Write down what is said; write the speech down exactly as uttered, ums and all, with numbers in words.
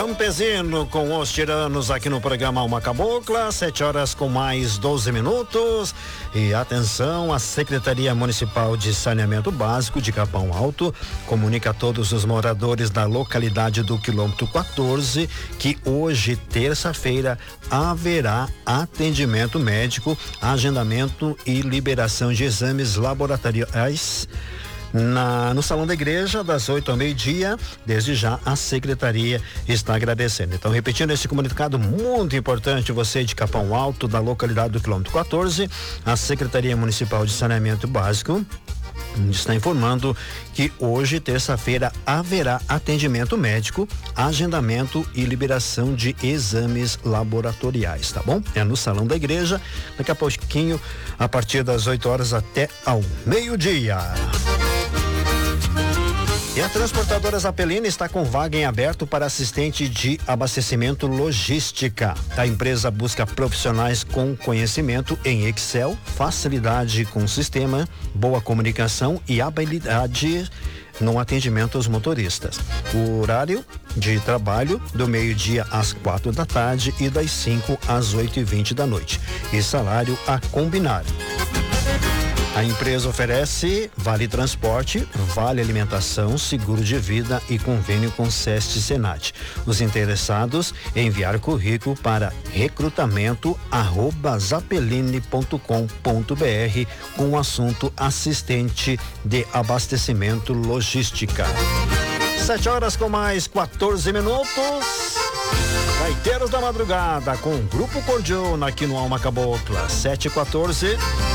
Campesino com os tiranos aqui no programa Alma Cabocla, sete horas com mais doze minutos. E atenção, a Secretaria Municipal de Saneamento Básico de Capão Alto comunica a todos os moradores da localidade do quilômetro quatorze que hoje, terça-feira, haverá atendimento médico, agendamento e liberação de exames laboratoriais Na, no Salão da Igreja, das oito ao meio-dia. Desde já a Secretaria está agradecendo. Então, repetindo esse comunicado muito importante, você de Capão Alto, da localidade do quilômetro quatorze, a Secretaria Municipal de Saneamento Básico está informando que hoje, terça-feira, haverá atendimento médico, agendamento e liberação de exames laboratoriais, tá bom? É no Salão da Igreja, daqui a pouquinho, a partir das oito horas até ao meio-dia. E a Transportadora Zapelina está com vaga em aberto para assistente de abastecimento logística. A empresa busca profissionais com conhecimento em Excel, facilidade com o sistema, boa comunicação e habilidade no atendimento aos motoristas. O horário de trabalho do meio-dia às quatro da tarde e das cinco às oito e vinte da noite. E salário a combinar. A empresa oferece vale transporte, vale alimentação, seguro de vida e convênio com SEST e Senat. Os interessados enviar currículo para recrutamento arroba zapeline ponto com ponto br com o assunto assistente de abastecimento logística. Sete horas com mais quatorze minutos. Gaiteiros da Madrugada com o Grupo Cordiona aqui no Alma Cabocla. Sete e quatorze.